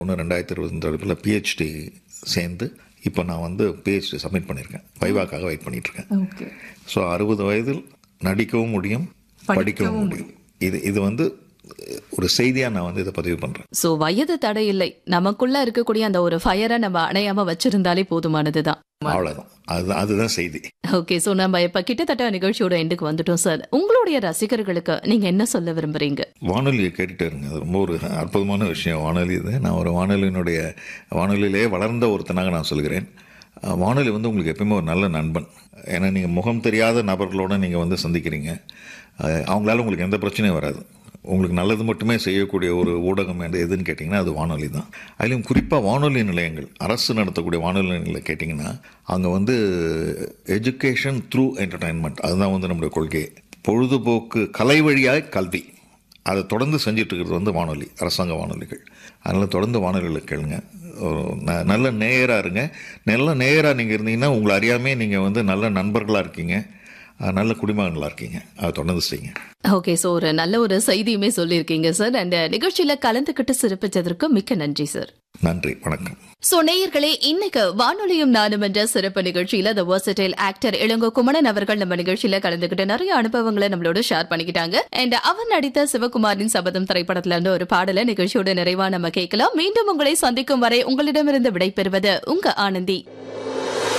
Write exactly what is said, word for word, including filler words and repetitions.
ஒன்று ரெண்டாயிரத்தி இருபத்தி பிஹெச்டி சேர்ந்து இப்போ நான் வந்து பிஹெச்டி சப்மிட் பண்ணியிருக்கேன். வைவாக்காக வெயிட் பண்ணிகிட்ருக்கேன். ஓகே. ஸோ அறுபது வயதில் நடிக்கவும் முடியும், படிக்கவும் முடியும். இது இது வந்து ஒரு செய்தியாக நான் வந்து இதை பதிவு பண்ணுறேன். ஸோ வயது தடை இல்லை, நமக்குள்ள இருக்கக்கூடிய அந்த ஒரு ஃபயரை நம்ம அணையாம வச்சிருந்தாலே போதுமானது தான். அவ்வளோதான், அதுதான் அதுதான் செய்தி. ஓகே. ஸோ நம்ம இப்போ கிட்டத்தட்ட நிகழ்ச்சியோட எண்டுக்கு வந்துட்டோம் சார். உங்களுடைய ரசிகர்களுக்கு நீங்க என்ன சொல்ல விரும்புறீங்க? வானொலியை கேட்டுட்டே இருங்க, அது ரொம்ப ஒரு அற்புதமான விஷயம் வானொலி. இது நான் ஒரு வானொலியினுடைய வானொலியிலே வளர்ந்த ஒருத்தனாக நான் சொல்கிறேன். வானொலி வந்து உங்களுக்கு எப்பயுமே ஒரு நல்ல நண்பன். ஏன்னா நீங்கள் முகம் தெரியாத நபர்களோடு நீங்கள் வந்து சந்திக்கிறீங்க, அவங்களால உங்களுக்கு எந்த பிரச்சனையும் வராது. உங்களுக்கு நல்லது மட்டுமே செய்யக்கூடிய ஒரு ஊடகம் என்று எதுன்னு கேட்டிங்கன்னா அது வானொலி தான். அதிலும் குறிப்பாக வானொலி நிலையங்கள், அரசு நடத்தக்கூடிய வானொலி நிலையங்களை கேட்டிங்கன்னா அங்கே வந்து எஜுகேஷன் த்ரூ என்டர்டைன்மெண்ட், அதுதான் வந்து நம்முடைய கொள்கை. பொழுதுபோக்கு கலை வழியாக கல்வி, அதை தொடர்ந்து செஞ்சிட்டு இருக்கிறது வந்து வானொலி, அரசாங்க வானொலிகள். அதனால் தொடர்ந்து வானொலிகளை கேளுங்க, ந நல்ல நேயராக இருங்க. நல்ல நேயராக நீங்கள் இருந்தீங்கன்னா உங்களை அறியாமே நீங்கள் வந்து நல்ல நண்பர்களாக இருக்கீங்க, நல்ல குடிமகன்களாக இருக்கீங்க. அதை தொடர்ந்து செய்யுங்க. ஓகே. ஸோ ஒரு நல்ல ஒரு செய்தியுமே சொல்லியிருக்கீங்க சார். அந்த நிகழ்ச்சியில கலந்துக்கிட்டு சிறப்பிச்சதற்கு மிக்க நன்றி சார். நன்றி, வணக்கம். சோ நேயர்களே, இன்னைக்கு வானொலியும் நானும் என்ற சிறப்பு நிகழ்ச்சியில த வெர்சடைல் ஆக்டர் இளங்கோ குமணன் அவர்கள் நம்ம நிகழ்ச்சியில கலந்துகிட்டு நிறைய அனுபவங்களை நம்மளோட ஷேர் பண்ணிக்கிட்டாங்க. அண்ட் அவர் நடித்த சிவகுமாரின் சபதம் திரைப்படத்துல இருந்து ஒரு பாடலை நிகழ்ச்சியோட நிறைவா நம்ம கேட்கலாம். மீண்டும் உங்களை சந்திக்கும் வரை உங்களிடமிருந்து விடைபெறுவது உங்க ஆனந்தி.